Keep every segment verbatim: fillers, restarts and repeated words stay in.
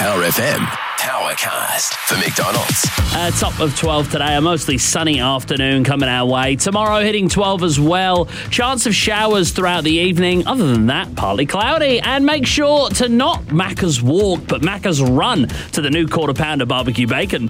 Power F M Powercast for McDonald's. Uh, top of twelve today, a mostly sunny afternoon coming our way. Tomorrow hitting twelve as well. Chance of showers throughout the evening. Other than that, partly cloudy. And make sure to not Macca's walk, but Macca's run to the new quarter pounder barbecue bacon.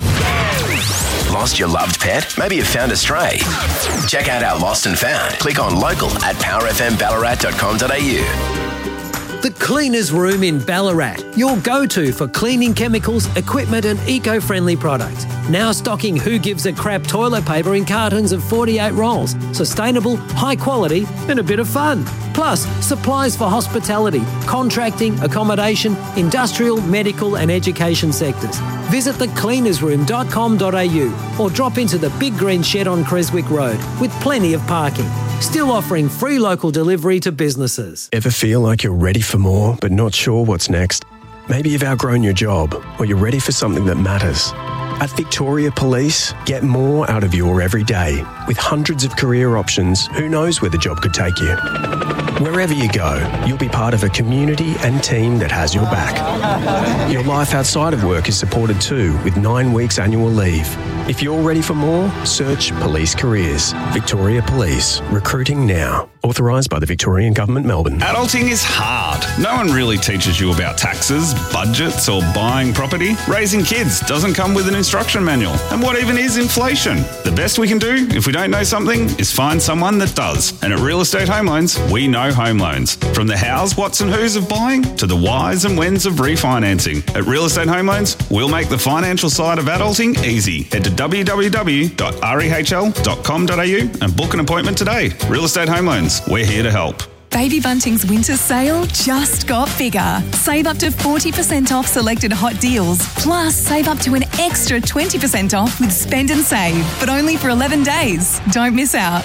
Lost your loved pet? Maybe you found a stray. Check out our Lost and Found. Click on local at power f m ballarat dot com dot a u. The Cleaners Room in Ballarat, your go-to for cleaning chemicals, equipment and eco-friendly products. Now stocking Who Gives a Crap toilet paper in cartons of forty-eight rolls. Sustainable, high quality and a bit of fun. Plus, supplies for hospitality, contracting, accommodation, industrial, medical and education sectors. Visit the cleaners room dot com dot a u or drop into the Big Green Shed on Creswick Road with plenty of parking. Still offering free local delivery to businesses. Ever feel like you're ready for more but not sure what's next? Maybe you've outgrown your job or you're ready for something that matters. At Victoria Police, get more out of your everyday. With hundreds of career options, who knows where the job could take you? Wherever you go, you'll be part of a community and team that has your back. Your life outside of work is supported too, with nine weeks annual leave. If you're ready for more, search Police Careers. Victoria Police. Recruiting now. Authorised by the Victorian Government, Melbourne. Adulting is hard. No one really teaches you about taxes, budgets or buying property. Raising kids doesn't come with an instruction manual. And what even is inflation? The best we can do, if we don't know something, is find someone that does. And at Real Estate Home Loans, we know home loans. From the hows, whats and whos of buying to the whys and whens of refinancing. At Real Estate Home Loans, we'll make the financial side of adulting easy. Head to w w w dot rehl dot com dot a u and book an appointment today. Real Estate Home Loans, we're here to help. Baby Bunting's winter sale just got bigger. Save up to forty percent off selected hot deals. Plus, save up to an extra twenty percent off with Spend and Save, but only for eleven days. Don't miss out.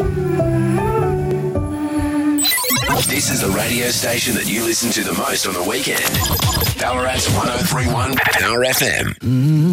This is the radio station that you listen to the most on the weekend. Ballarat's one oh three point one Power F M.